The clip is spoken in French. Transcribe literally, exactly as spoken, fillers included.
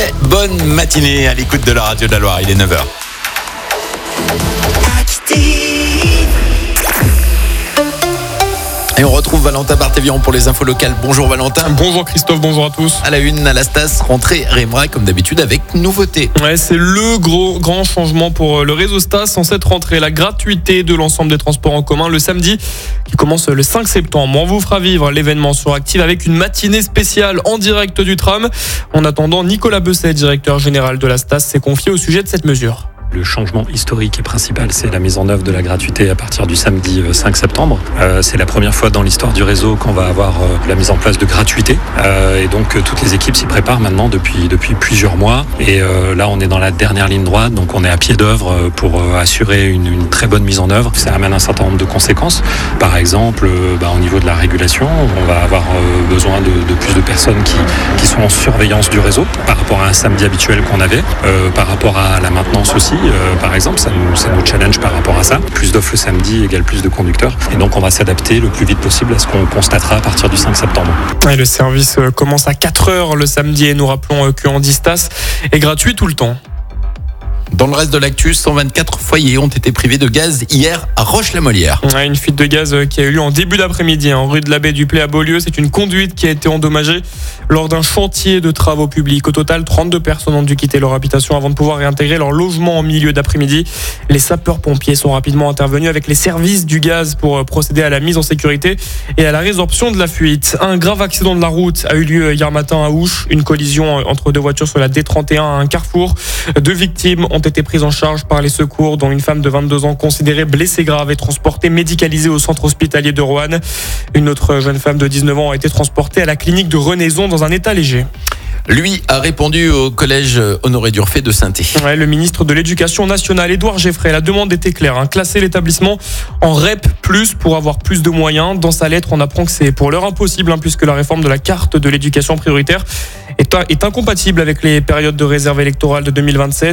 Très bonne matinée à l'écoute de la radio de la Loire, il est neuf heures. Et on retrouve Valentin Barthévian pour les infos locales. Bonjour Valentin. Bonjour Christophe, bonjour à tous. À la une, à la Stas, rentrée Rémera comme d'habitude avec nouveauté. Ouais, c'est le gros grand changement pour le réseau Stas en cette rentrée. La gratuité de l'ensemble des transports en commun le samedi qui commence le cinq septembre. On vous fera vivre l'événement sur Active avec une matinée spéciale en direct du tram. En attendant, Nicolas Besset, directeur général de la Stas, s'est confié au sujet de cette mesure. Le changement historique et principal, c'est la mise en œuvre de la gratuité à partir du samedi cinq septembre. Euh, c'est la première fois dans l'histoire du réseau qu'on va avoir euh, la mise en place de gratuité. Euh, et donc, euh, toutes les équipes s'y préparent maintenant depuis, depuis plusieurs mois. Et euh, là, on est dans la dernière ligne droite, donc on est à pied d'œuvre pour euh, assurer une, une très bonne mise en œuvre. Ça amène un certain nombre de conséquences. Par exemple, euh, bah, au niveau de la régulation, on va avoir euh, besoin de, de plus de personnes qui, qui sont en surveillance du réseau par rapport à un samedi habituel qu'on avait, euh, par rapport à la maintenance aussi. Euh, par exemple, ça nous, ça nous challenge par rapport à ça. Plus d'offres le samedi égale plus de conducteurs. Et donc, on va s'adapter le plus vite possible à ce qu'on constatera à partir du cinq septembre. Et le service commence à quatre heures le samedi et nous rappelons que Andistas est gratuit tout le temps. Dans le reste de l'actu, cent vingt-quatre foyers ont été privés de gaz hier à Roche-la-Molière. Une fuite de gaz qui a eu lieu en début d'après-midi en rue de l'Abbé du Play à Beaulieu. C'est une conduite qui a été endommagée lors d'un chantier de travaux publics. Au total, trente-deux personnes ont dû quitter leur habitation avant de pouvoir réintégrer leur logement en milieu d'après-midi. Les sapeurs-pompiers sont rapidement intervenus avec les services du gaz pour procéder à la mise en sécurité et à la résorption de la fuite. Un grave accident de la route a eu lieu hier matin à Ouche. Une collision entre deux voitures sur la D trente et un à un carrefour. Deux victimes ont été prises en charge par les secours, dont une femme de vingt-deux ans considérée blessée grave et transportée médicalisée au centre hospitalier de Roanne. Une autre jeune femme de dix-neuf ans a été transportée à la clinique de Renaison dans un état léger. Lui a répondu au collège Honoré d'Urfé de Saint-Thé. Ouais, le ministre de l'Éducation nationale, Édouard Geffray, la demande était claire. Hein, classer l'établissement en R E P plus, pour avoir plus de moyens. Dans sa lettre, on apprend que c'est pour l'heure impossible, hein, puisque la réforme de la carte de l'éducation prioritaire est, est incompatible avec les périodes de réserve électorale de deux mille vingt-sept.